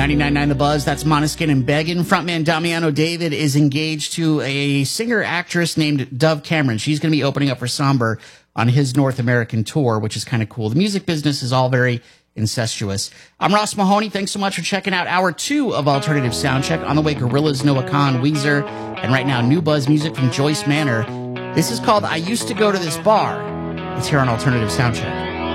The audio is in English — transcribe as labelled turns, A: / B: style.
A: 99.9 The Buzz, that's Måneskin and Beggin'. Frontman Damiano David is engaged to a singer-actress named Dove Cameron. She's going to be opening up for Somber on his North American tour, which is kind of cool. The music business is all very incestuous. I'm Ross Mahoney. Thanks so much for checking out Hour 2 of Alternative Soundcheck. On the way, Gorillaz, Noah Kahan, Weezer, and right now, new Buzz music from Joyce Manor. This is called I Used to Go to This Bar. It's here on Alternative Soundcheck.